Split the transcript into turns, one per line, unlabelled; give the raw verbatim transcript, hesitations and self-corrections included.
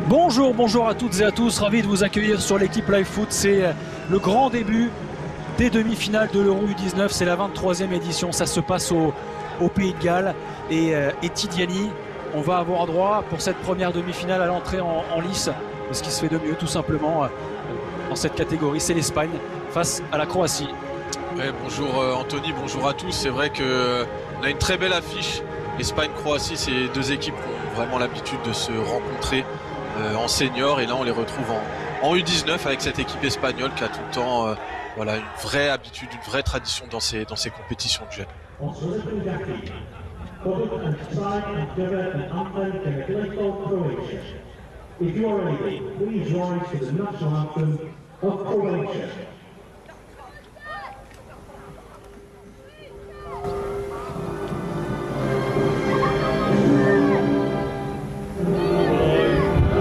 Bonjour, bonjour à toutes et à tous, ravi de vous accueillir sur l'équipe Live Foot. C'est le grand début des demi-finales de l'Euro U dix-neuf, c'est la vingt-troisième édition, ça se passe au, au Pays de Galles. Et, euh, et Tidiani, on va avoir droit pour cette première demi-finale à l'entrée en, en lice, ce qui se fait de mieux tout simplement euh, dans cette catégorie, c'est l'Espagne face à la Croatie.
Ouais, bonjour euh, Anthony, bonjour à tous. C'est vrai qu'on a une très belle affiche. Espagne-Croatie, c'est deux équipes qui ont vraiment l'habitude de se rencontrer euh, en senior, et là on les retrouve en, en U dix-neuf avec cette équipe espagnole qui a tout le temps euh, voilà, une vraie habitude, une vraie tradition dans ces, dans ces compétitions de jeunes.
If you are able, please rise to the national anthem of Croatia.